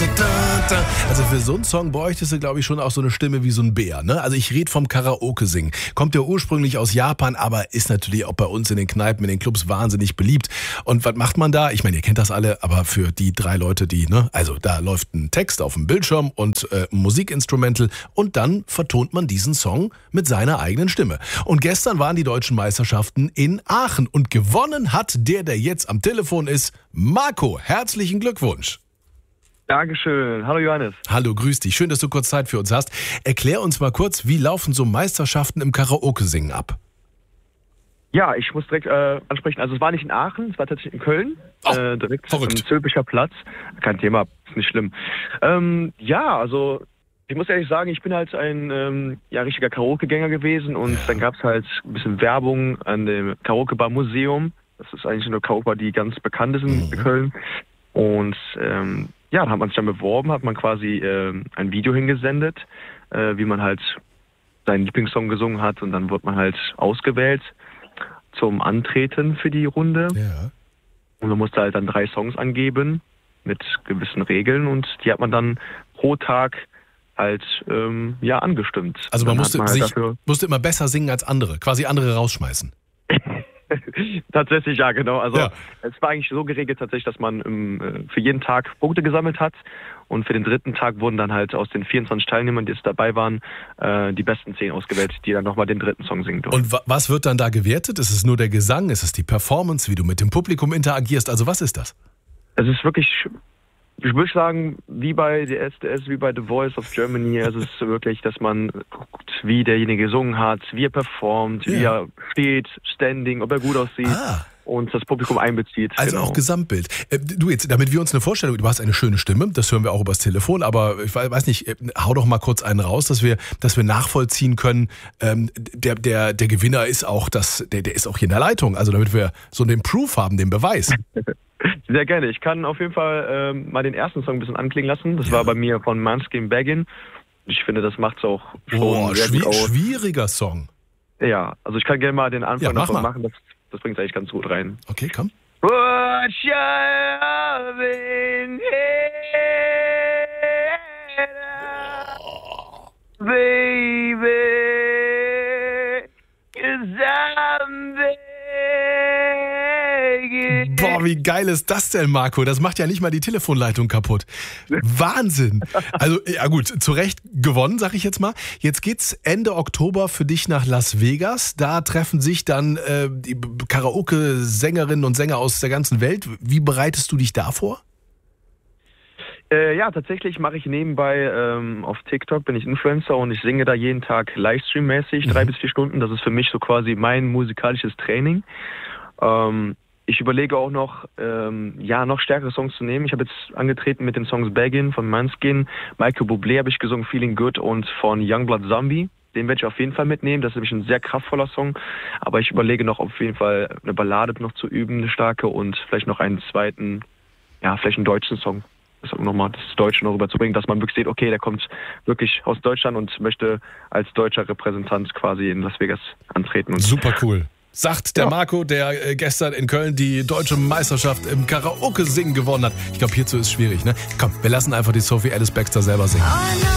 Also für so einen Song bräuchtest du, glaube ich, schon auch so eine Stimme wie so ein Bär, ne? Also ich rede vom Karaoke-Singen. Kommt ja ursprünglich aus Japan, aber ist natürlich auch bei uns in den Kneipen, in den Clubs wahnsinnig beliebt. Und was macht man da? Ich meine, ihr kennt das alle, aber für die 3 Leute, die, ne? Also da läuft ein Text auf dem Bildschirm und ein Musikinstrumental und dann vertont man diesen Song mit seiner eigenen Stimme. Und gestern waren die deutschen Meisterschaften in Aachen und gewonnen hat der jetzt am Telefon ist, Marco. Herzlichen Glückwunsch. Dankeschön. Hallo Johannes. Hallo, grüß dich. Schön, dass du kurz Zeit für uns hast. Erklär uns mal kurz, wie laufen so Meisterschaften im Karaoke-Singen ab? Ja, ich muss direkt ansprechen. Also es war nicht in Aachen, es war tatsächlich in Köln. Direkt verrückt. am Zülpicher Platz. Kein Thema, ist nicht schlimm. Ja, also ich muss ehrlich sagen, ich bin halt ein richtiger Karaoke-Gänger gewesen und dann gab es halt ein bisschen Werbung an dem Karaoke-Bar-Museum. Das ist eigentlich eine Karaoke-Bar, die ganz bekannt ist in Köln. Und da hat man sich dann beworben, hat man quasi ein Video hingesendet, wie man halt seinen Lieblingssong gesungen hat und dann wurde man halt ausgewählt zum Antreten für die Runde. Ja. Und man musste halt dann 3 Songs angeben mit gewissen Regeln und die hat man dann pro Tag halt angestimmt. Also man dann musste immer besser singen als andere, quasi andere rausschmeißen. Tatsächlich, ja, genau. Also Ja. es war eigentlich so geregelt tatsächlich, dass man für jeden Tag Punkte gesammelt hat und für den 3. Tag wurden dann halt aus den 24 Teilnehmern, die jetzt dabei waren, die besten 10 ausgewählt, die dann nochmal den 3. Song singen durften. Und was wird dann da gewertet? Ist es nur der Gesang? Ist es die Performance, wie du mit dem Publikum interagierst? Also was ist das? Es ist wirklich, ich würde sagen, wie bei DSDS, wie bei The Voice of Germany, es ist wirklich, dass man guckt, wie derjenige gesungen hat, wie er performt, wie er steht, Standing, ob er gut aussieht und das Publikum einbezieht. Also auch Gesamtbild. Du jetzt, damit wir uns eine Vorstellung, du hast eine schöne Stimme, das hören wir auch übers Telefon, aber ich weiß nicht, hau doch mal kurz einen raus, dass wir nachvollziehen können, der Gewinner ist auch der ist auch hier in der Leitung, also damit wir so den Proof haben, den Beweis. Sehr gerne. Ich kann auf jeden Fall mal den ersten Song ein bisschen anklingen lassen. Das war bei mir von Måneskin Beggin'. Ich finde, das macht es auch schon sehr gut aus. Schwieriger Song. Ja, also ich kann gerne mal den Anfang davon machen. Das bringt es eigentlich ganz gut rein. Okay, komm. Put your love in here, baby, 'cause I'm begging. Boah, wie geil ist das denn, Marco? Das macht ja nicht mal die Telefonleitung kaputt. Wahnsinn. Also, ja gut, zu Recht gewonnen, sag ich jetzt mal. Jetzt geht's Ende Oktober für dich nach Las Vegas. Da treffen sich dann die Karaoke-Sängerinnen und Sänger aus der ganzen Welt. Wie bereitest du dich da vor? Ja, tatsächlich mache ich nebenbei auf TikTok, bin ich Influencer und ich singe da jeden Tag Livestream-mäßig, 3 bis 4 Stunden. Das ist für mich so quasi mein musikalisches Training. Ich überlege auch noch, noch stärkere Songs zu nehmen. Ich habe jetzt angetreten mit den Songs Beggin' von Måneskin, Michael Bublé habe ich gesungen, Feeling Good und von Youngblood Zombie. Den werde ich auf jeden Fall mitnehmen. Das ist nämlich ein sehr kraftvoller Song. Aber ich überlege noch, auf jeden Fall eine Ballade noch zu üben, eine starke und vielleicht noch einen zweiten, vielleicht einen deutschen Song. Nochmal das Deutsche noch rüberzubringen, dass man wirklich sieht, okay, der kommt wirklich aus Deutschland und möchte als deutscher Repräsentant quasi in Las Vegas antreten. Super cool. Sagt der Marco, der gestern in Köln die deutsche Meisterschaft im Karaoke-Singen gewonnen hat. Ich glaube, hierzu ist es schwierig, ne? Komm, wir lassen einfach die Sophie Ellis-Bextor selber singen.